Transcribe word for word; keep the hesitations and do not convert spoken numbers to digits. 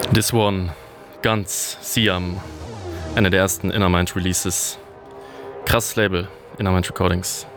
This One, Guns, Siam, einer der ersten Innermind Releases. Krasses Label, Innermind Recordings.